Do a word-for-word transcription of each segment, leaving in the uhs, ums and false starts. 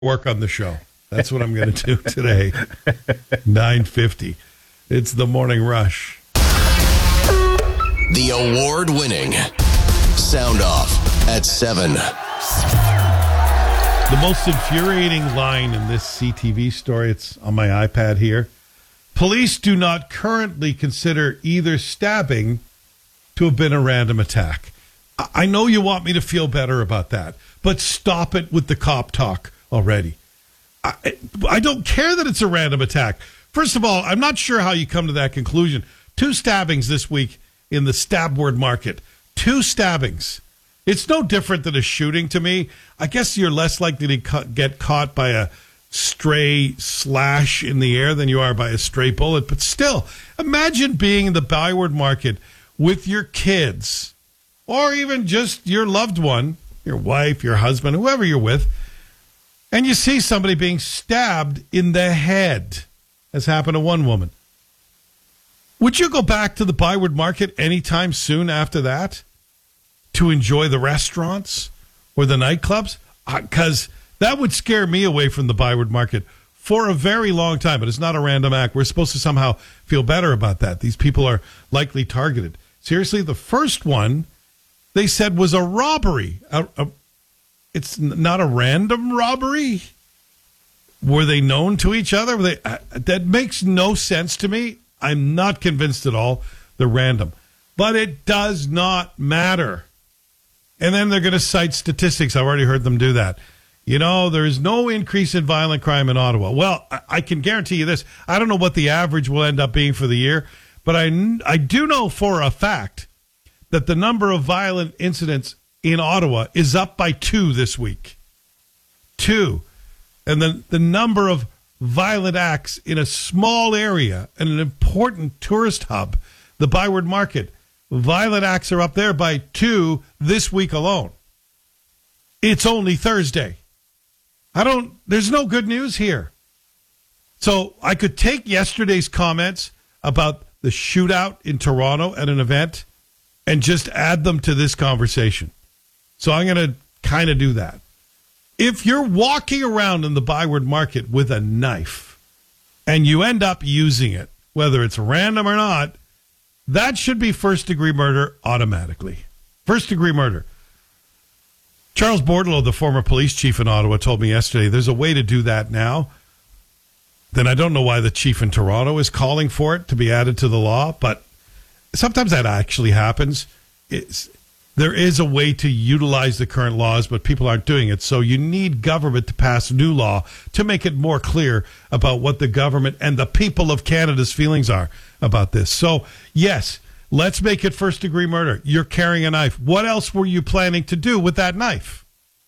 work on the show. That's what I'm going to do today. nine fifty. It's the Morning Rush. The award-winning Sound Off at seven. The most infuriating line in this C T V story, it's on my iPad here. Police do not currently consider either stabbing to have been a random attack. I know you want me to feel better about that, but stop it with the cop talk already. I, I don't care that it's a random attack. First of all, I'm not sure how you come to that conclusion. Two stabbings this week in the stab word market. Two stabbings. It's no different than a shooting to me. I guess you're less likely to ca- get caught by a stray slash in the air than you are by a stray bullet. But still, imagine being in the Byward Market with your kids or even just your loved one, your wife, your husband, whoever you're with, and you see somebody being stabbed in the head, as happened to one woman. Would you go back to the Byward Market anytime soon after that to enjoy the restaurants or the nightclubs? Because uh, that would scare me away from the Byward Market for a very long time. But it's not a random act. We're supposed to somehow feel better about that. These people are likely targeted. Seriously, the first one they said was a robbery. A, a, it's not a random robbery. Were they known to each other? Were they, uh, that makes no sense to me. I'm not convinced at all they're random. But it does not matter. And then they're going to cite statistics. I've already heard them do that. You know, there is no increase in violent crime in Ottawa. Well, I, I can guarantee you this. I don't know what the average will end up being for the year, but I, I do know for a fact that the number of violent incidents in Ottawa is up by two this week. Two. And the, the number of violent acts in a small area and an important tourist hub, the Byward Market, violent acts are up there by two this week alone. It's only Thursday. I don't, there's no good news here. So I could take yesterday's comments about the shootout in Toronto at an event and just add them to this conversation. So I'm going to kind of do that. If you're walking around in the Byward Market with a knife and you end up using it, whether it's random or not, that should be first-degree murder automatically. First-degree murder. Charles Bordelot, the former police chief in Ottawa, told me yesterday there's a way to do that now. Then I don't know why the chief in Toronto is calling for it to be added to the law, but sometimes that actually happens. It's, there is a way to utilize the current laws, but people aren't doing it. So you need government to pass new law to make it more clear about what the government and the people of Canada's feelings are about this. So, yes, let's make it first-degree murder. You're carrying a knife. What else were you planning to do with that knife?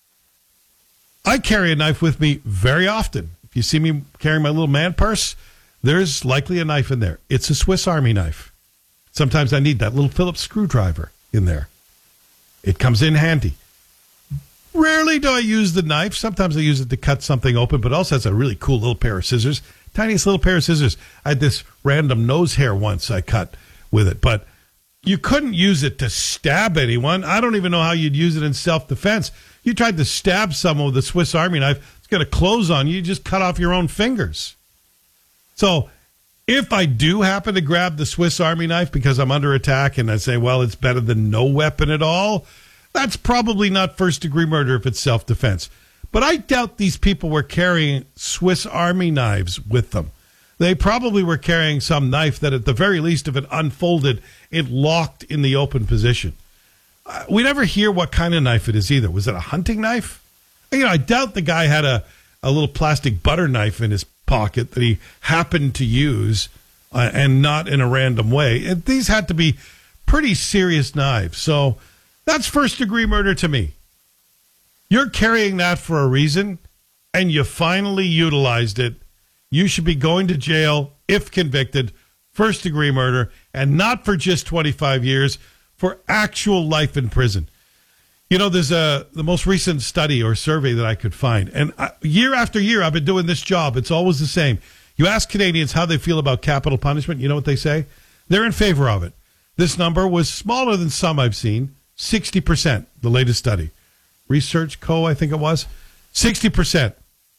I carry a knife with me very often. If you see me carrying my little man purse, there's likely a knife in there. It's a Swiss Army knife. Sometimes I need that little Phillips screwdriver in there. It comes in handy. Rarely do I use the knife. Sometimes I use it to cut something open, but it also has a really cool little pair of scissors. Tiniest little pair of scissors. I had this random nose hair once I cut with it, but you couldn't use it to stab anyone. I don't even know how you'd use it in self-defense. You tried to stab someone with a Swiss Army knife, it's going to close on you. You just cut off your own fingers. So if I do happen to grab the Swiss Army knife because I'm under attack and I say, well, it's better than no weapon at all, that's probably not first-degree murder if it's self-defense. But I doubt these people were carrying Swiss Army knives with them. They probably were carrying some knife that at the very least, if it unfolded, it locked in the open position. Uh, we never hear what kind of knife it is either. Was it a hunting knife? You know, I doubt the guy had a, a little plastic butter knife in his pocket that he happened to use uh, and not in a random way. It, these had to be pretty serious knives. So that's first-degree murder to me. You're carrying that for a reason, and you finally utilized it. You should be going to jail if convicted, first-degree murder, and not for just twenty-five years, for actual life in prison. You know, there's a the most recent study or survey that I could find, and I, year after year I've been doing this job. It's always the same. You ask Canadians how they feel about capital punishment, you know what they say? They're in favor of it. This number was smaller than some I've seen, sixty percent, the latest study. Research Co., I think it was, sixty percent.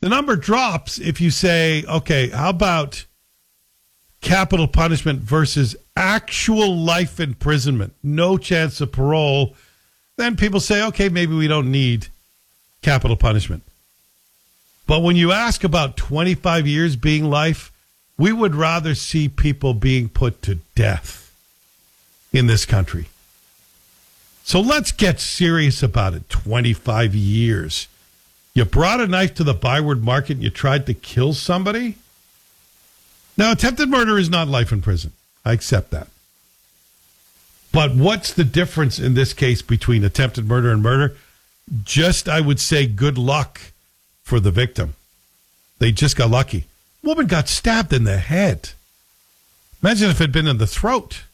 The number drops if you say, okay, how about capital punishment versus actual life imprisonment, no chance of parole? Then people say, okay, maybe we don't need capital punishment. But when you ask about twenty-five years being life, we would rather see people being put to death in this country. So let's get serious about it. twenty-five years. You brought a knife to the Byward Market and you tried to kill somebody? Now, attempted murder is not life in prison. I accept that. But what's the difference in this case between attempted murder and murder? Just, I would say, good luck for the victim. They just got lucky. Woman got stabbed in the head. Imagine if it had been in the throat.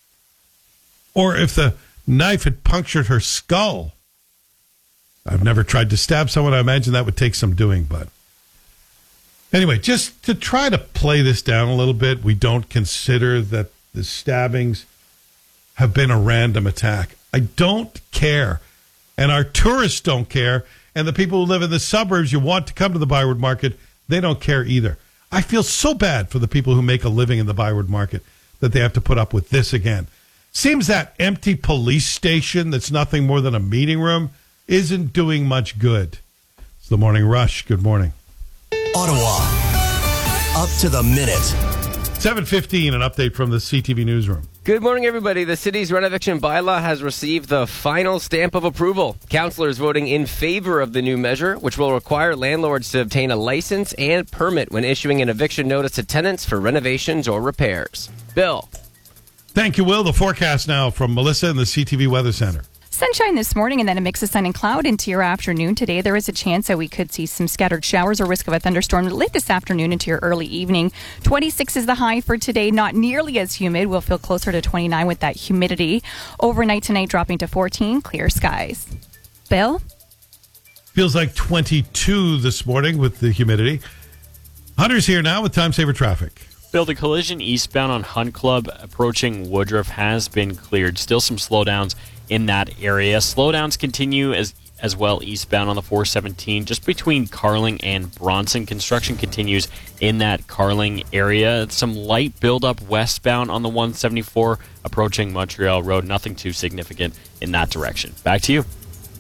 Or if the knife had punctured her skull. I've never tried to stab someone. I imagine that would take some doing, but anyway, just to try to play this down a little bit, we don't consider that the stabbings have been a random attack. I don't care. And our tourists don't care. And the people who live in the suburbs, you want to come to the Byward Market, they don't care either. I feel so bad for the people who make a living in the Byward Market that they have to put up with this again. Seems that empty police station that's nothing more than a meeting room isn't doing much good. It's the Morning Rush. Good morning. Ottawa, up to the minute. seven fifteen, an update from the C T V newsroom. Good morning, everybody. The city's rent eviction bylaw has received the final stamp of approval. Councillors voting in favor of the new measure, which will require landlords to obtain a license and permit when issuing an eviction notice to tenants for renovations or repairs. Bill. Thank you, Will. The forecast now from Melissa in the C T V Weather Center. Sunshine this morning and then a mix of sun and cloud into your afternoon. Today, there is a chance that we could see some scattered showers or risk of a thunderstorm late this afternoon into your early evening. twenty-six is the high for today. Not nearly as humid. We'll feel closer to twenty-nine with that humidity. Overnight tonight dropping to fourteen. Clear skies. Bill? Feels like twenty-two this morning with the humidity. Hunter's here now with time saver traffic. Bill, the collision eastbound on Hunt Club approaching Woodruff has been cleared. Still some slowdowns in that area. Slowdowns continue as as well eastbound on the four seventeen, just between Carling and Bronson. Construction continues in that Carling area. Some light buildup westbound on the one seventy-four approaching Montreal Road. Nothing too significant in that direction. Back to you.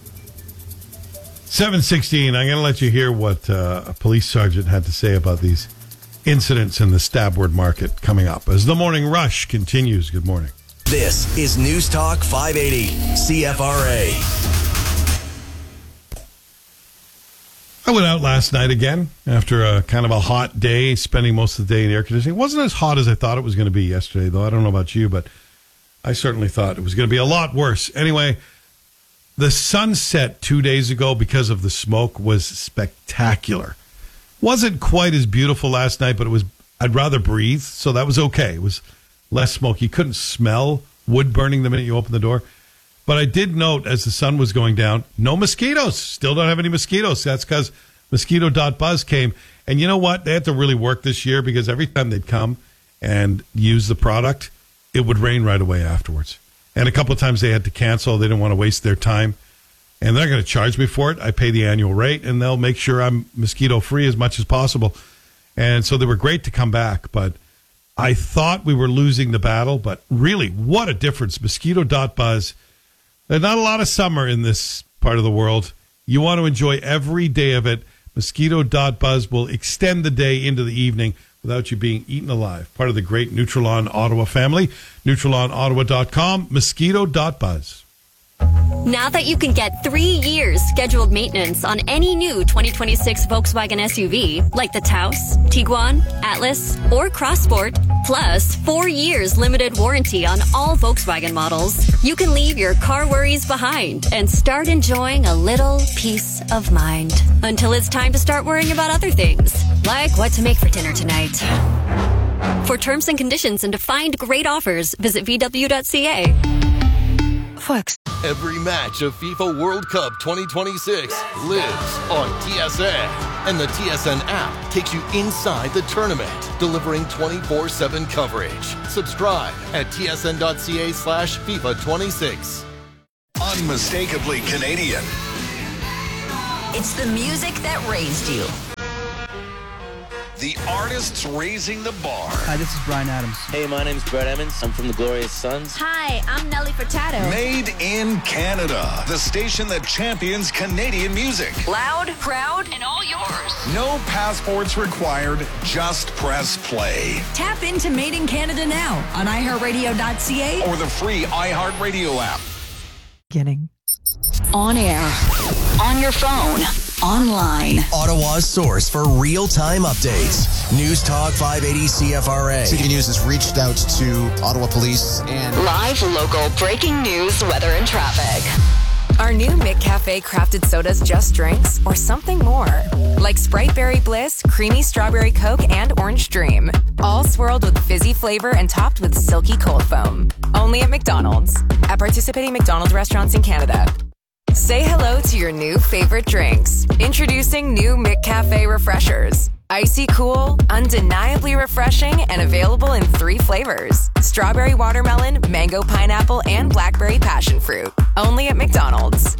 seven sixteen, I'm going to let you hear what uh, a police sergeant had to say about these incidents in the Stabward Market coming up as the Morning Rush continues. Good morning. This is News Talk five eighty, C F R A. I went out last night again after a kind of a hot day, spending most of the day in air conditioning. It wasn't as hot as I thought it was going to be yesterday, though. I don't know about you, but I certainly thought it was going to be a lot worse. Anyway, the sunset two days ago because of the smoke was spectacular. Wasn't quite as beautiful last night, but it was. I'd rather breathe, so that was okay. It was less smoke. You couldn't smell wood burning the minute you opened the door. But I did note as the sun was going down, no mosquitoes. Still don't have any mosquitoes. That's because mosquito dot buzz came. And you know what? They had to really work this year because every time they'd come and use the product, it would rain right away afterwards. And a couple of times they had to cancel. They didn't want to waste their time. And they're going to charge me for it. I pay the annual rate, and they'll make sure I'm mosquito-free as much as possible. And so they were great to come back. But I thought we were losing the battle. But really, what a difference. mosquito dot buzz. There's not a lot of summer in this part of the world. You want to enjoy every day of it. mosquito dot buzz will extend the day into the evening without you being eaten alive. Part of the great Nutrilon Ottawa family. Nutrilon Ottawa dot com. mosquito dot buzz. Now that you can get three years scheduled maintenance on any new twenty twenty-six Volkswagen S U V, like the Taos, Tiguan, Atlas, or Crossport, plus four years limited warranty on all Volkswagen models, you can leave your car worries behind and start enjoying a little peace of mind. Until it's time to start worrying about other things, like what to make for dinner tonight. For terms and conditions and to find great offers, visit V W dot C A. Flex. Every match of FIFA World Cup twenty twenty-six lives on T S N. And the T S N app takes you inside the tournament, delivering twenty-four seven coverage. Subscribe at T S N dot C A slash FIFA twenty-six. Unmistakably Canadian. It's the music that raised you. The artists raising the bar. Hi, this is Bryan Adams. Hey, my name's Brett Emmons. I'm from the Glorious Sons. Hi, I'm Nelly Furtado. Made in Canada. The station that champions Canadian music. Loud, proud, and all yours. No passports required. Just press play. Tap into Made in Canada now on i heart radio dot c a or the free iHeartRadio app. Beginning. On air, on your phone, online. Ottawa's source for real-time updates. News Talk five eighty C F R A. C T V News has reached out to Ottawa Police and... Live, local, breaking news, weather, and traffic. Are new McCafe crafted sodas just drinks or something more? Like Sprite Berry Bliss, Creamy Strawberry Coke, and Orange Dream. All swirled with fizzy flavor and topped with silky cold foam. Only at McDonald's. At participating McDonald's restaurants in Canada. Say hello to your new favorite drinks. Introducing new McCafe Refreshers. Icy cool, undeniably refreshing, and available in three flavors. Strawberry watermelon, mango pineapple, and blackberry passion fruit. Only at McDonald's.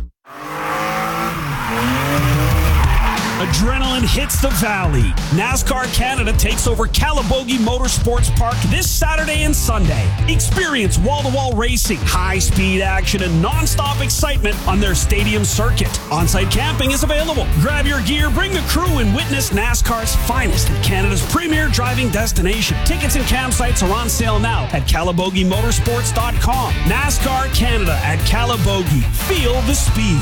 Adrenaline hits the valley. NASCAR Canada takes over Calabogie Motorsports Park this Saturday and Sunday. Experience wall-to-wall racing, high-speed action, and non-stop excitement on their stadium circuit. On-site camping is available. Grab your gear, bring the crew, and witness NASCAR's finest at Canada's premier driving destination. Tickets and campsites are on sale now at calabogie motorsports dot com. NASCAR Canada at Calabogie. Feel the speed.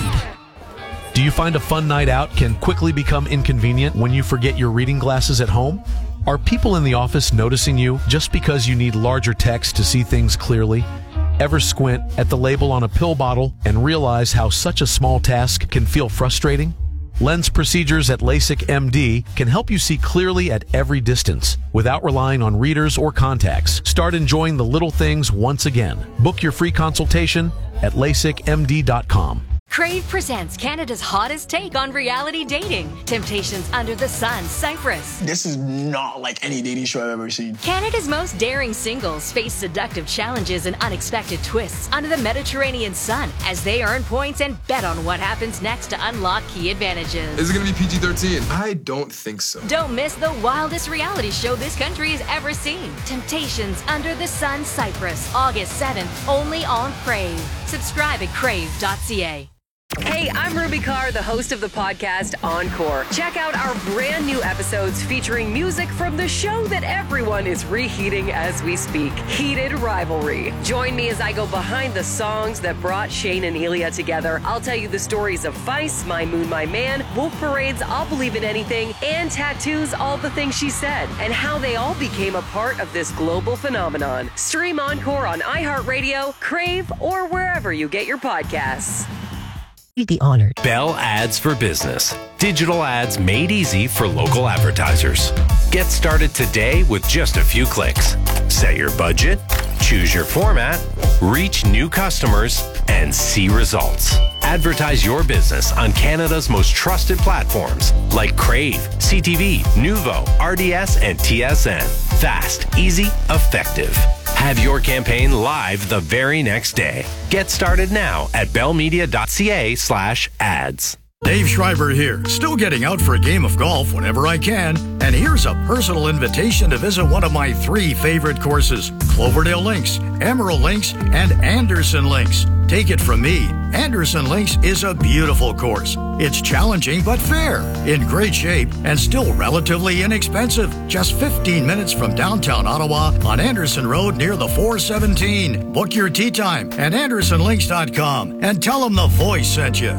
Do you find a fun night out can quickly become inconvenient when you forget your reading glasses at home? Are people in the office noticing you just because you need larger text to see things clearly? Ever squint at the label on a pill bottle and realize how such a small task can feel frustrating? Lens procedures at LASIK M D can help you see clearly at every distance without relying on readers or contacts. Start enjoying the little things once again. Book your free consultation at lasik m d dot com. Crave presents Canada's hottest take on reality dating. Temptations Under the Sun, Cyprus. This is not like any dating show I've ever seen. Canada's most daring singles face seductive challenges and unexpected twists under the Mediterranean sun as they earn points and bet on what happens next to unlock key advantages. Is it going to be P G thirteen? I don't think so. Don't miss the wildest reality show this country has ever seen. Temptations Under the Sun, Cyprus, August seventh, only on Crave. Subscribe at crave dot c a. Hey, I'm Ruby Carr, the host of the podcast Encore. Check out our brand new episodes featuring music from the show that everyone is reheating as we speak, Heated Rivalry. Join me as I go behind the songs that brought Shane and Elia together. I'll tell you the stories of Feist, My Moon, My Man, Wolf Parade's I'll Believe in Anything, and Tattoo's All the Things She Said, and how they all became a part of this global phenomenon. Stream Encore on iHeartRadio, Crave, or wherever you get your podcasts. You'd be honored. Bell Ads for Business. Digital ads made easy for local advertisers. Get started today with just a few clicks. Set your budget, choose your format, reach new customers, and see results. Advertise your business on Canada's most trusted platforms like Crave, C T V, Nuvo, R D S, and T S N. Fast, easy, effective. Have your campaign live the very next day. Get started now at bellmedia dot c a slash ads. Dave Schreiber here, still getting out for a game of golf whenever I can. And here's a personal invitation to visit one of my three favorite courses, Cloverdale Links, Emerald Links, and Anderson Links. Take it from me, Anderson Links is a beautiful course. It's challenging but fair, in great shape, and still relatively inexpensive. Just fifteen minutes from downtown Ottawa on Anderson Road near the four seventeen. Book your tee time at anderson links dot com and tell them the voice sent you.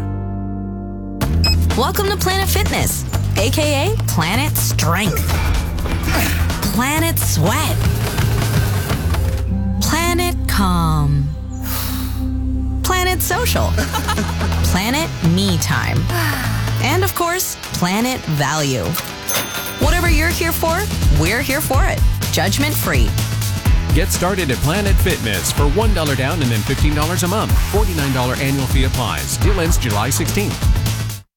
Welcome to Planet Fitness, aka Planet Strength, Planet Sweat, Planet Calm, Planet Social, Planet Me Time, and of course, Planet Value. Whatever you're here for, we're here for it. Judgment free. Get started at Planet Fitness for one dollar down and then fifteen dollars a month. forty-nine dollars annual fee applies. Deal ends July sixteenth.